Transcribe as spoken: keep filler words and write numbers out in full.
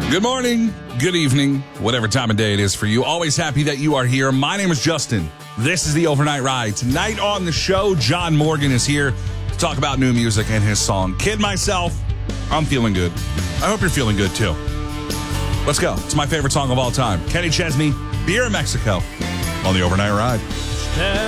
Good morning, good evening, whatever time of day it is for you. Always happy that you are here. My name is Justin. This is the Overnight Ride. Tonight on the show, John Morgan is here to talk about new music and his song. Kid myself, I'm feeling good. I hope you're feeling good too. Let's go. It's my favorite song of all time. Kenny Chesney, Beer in Mexico on the Overnight Ride.